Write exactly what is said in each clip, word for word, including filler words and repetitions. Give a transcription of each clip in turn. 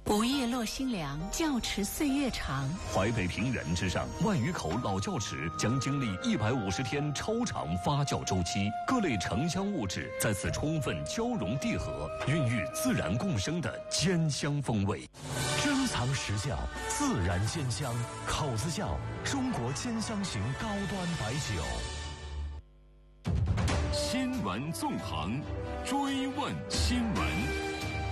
午夜落星凉，教池岁月长。 淮北平原之上，万余口老窖池将经历一百五十天超长发酵周期，各类城乡物质在此充分交融递合，孕育自然共生的坚香风味。 珍藏实窖，自然坚香，口子窖，中国坚香型高端白酒。 新闻纵横，追问新闻。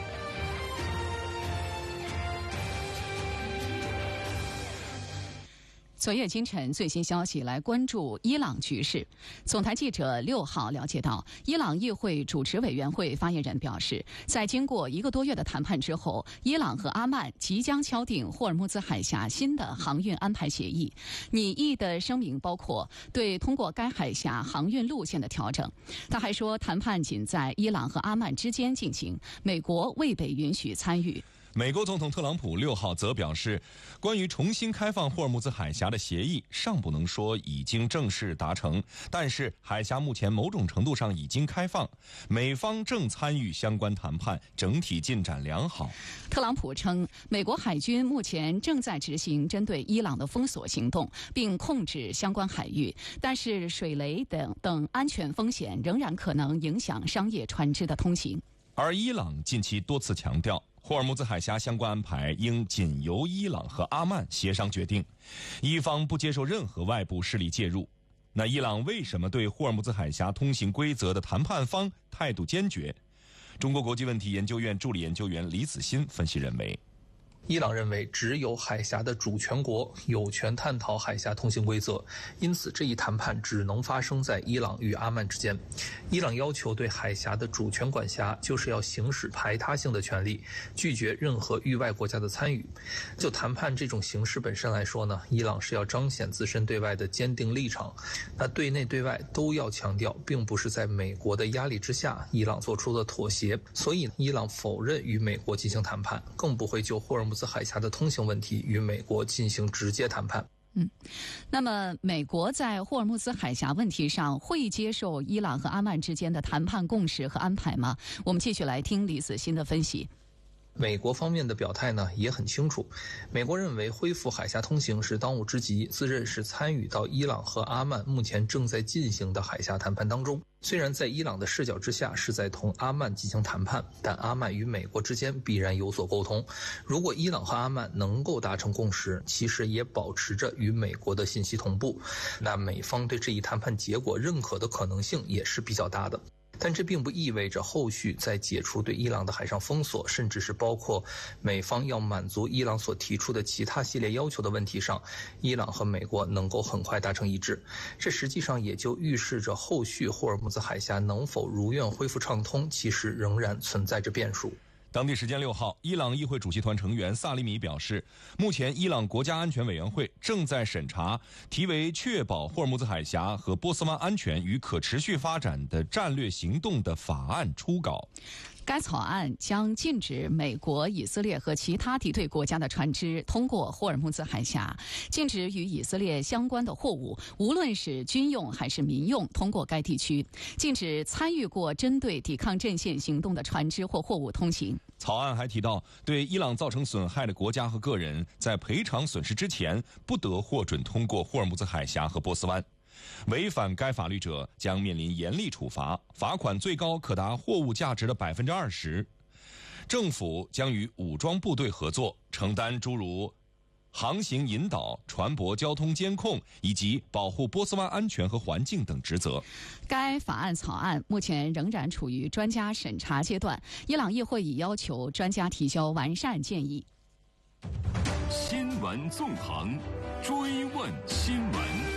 昨夜今晨最新消息，来关注伊朗局势。总台记者六号了解到，伊朗议会主持委员会发言人表示，在经过一个多月的谈判之后，伊朗和阿曼即将敲定霍尔木兹海峡新的航运安排协议。拟议的声明包括对通过该海峡航运路线的调整。他还说，谈判仅在伊朗和阿曼之间进行，美国未被允许参与。 美国总统特朗普六号则表示，关于重新开放霍尔木兹海峡的协议尚不能说已经正式达成，但是海峡目前某种程度上已经开放，美方正参与相关谈判，整体进展良好。 特朗普称，美国海军目前正在执行针对伊朗的封锁行动，并控制相关海域，但是水雷等等安全风险仍然可能影响商业船只的通行。 而伊朗近期多次强调，霍尔木兹海峡相关安排应仅由伊朗和阿曼协商决定，伊方不接受任何外部势力介入。那伊朗为什么对霍尔木兹海峡通行规则的谈判方态度坚决？中国国际问题研究院助理研究员李子欣分析认为， 伊朗认为只有海峡的主权国有权探讨海峡通行规则，因此这一谈判只能发生在伊朗与阿曼之间。伊朗要求对海峡的主权管辖，就是要行使排他性的权利，拒绝任何域外国家的参与。就谈判这种形式本身来说呢，伊朗是要彰显自身对外的坚定立场，那对内对外都要强调，并不是在美国的压力之下伊朗做出的妥协。所以伊朗否认与美国进行谈判，更不会就霍尔木兹海峡的通行问题与美国进行直接谈判。 嗯，那么美国在霍尔木兹海峡问题上会接受伊朗和阿曼之间的谈判共识和安排吗？我们继续来听李子欣的分析。 美国方面的表态呢也很清楚，美国认为恢复海峡通行是当务之急，自认是参与到伊朗和阿曼目前正在进行的海峡谈判当中。虽然在伊朗的视角之下是在同阿曼进行谈判，但阿曼与美国之间必然有所沟通。如果伊朗和阿曼能够达成共识，其实也保持着与美国的信息同步，那美方对这一谈判结果认可的可能性也是比较大的。但这并不意味着后续在解除对伊朗的海上封锁，甚至是包括美方要满足伊朗所提出的其他系列要求的问题上，伊朗和美国能够很快达成一致。这实际上也就预示着后续霍尔木兹海峡能否如愿恢复畅通，其实仍然存在着变数。 当地时间六号，伊朗议会主席团成员萨利米表示，目前伊朗国家安全委员会正在审查题为确保霍尔木兹海峡和波斯湾安全与可持续发展的战略行动的法案初稿。 该草案将禁止美国、以色列和其他敌对国家的船只通过霍尔木兹海峡，禁止与以色列相关的货物，无论是军用还是民用，通过该地区，禁止参与过针对抵抗阵线行动的船只或货物通行。 草案还提到，对伊朗造成损害的国家和个人，在赔偿损失之前，不得获准通过霍尔木兹海峡和波斯湾。违反该法律者将面临严厉处罚，罚款最高可达货物价值的百分之二十。政府将与武装部队合作，承担诸如航行引导、船舶交通监控以及保护波斯湾安全和环境等职责。 该法案草案目前仍然处于专家审查阶段，伊朗议会已要求专家提交完善建议。 新闻纵横，追问新闻。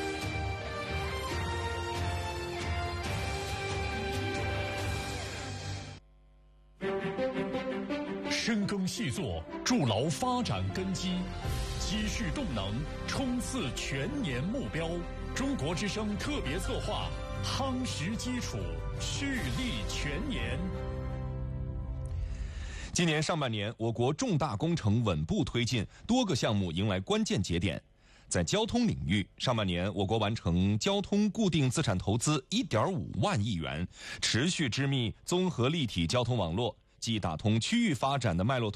深耕细作，筑牢发展根基，积蓄动能，冲刺全年目标。中国之声特别策划，夯实基础，蓄力全年。 今年上半年，我国重大工程稳步推进，多个项目迎来关键节点。在交通领域，上半年我国完成交通固定资产投资 一点五万亿元，持续织密综合立体交通网络，既打通区域发展的脉络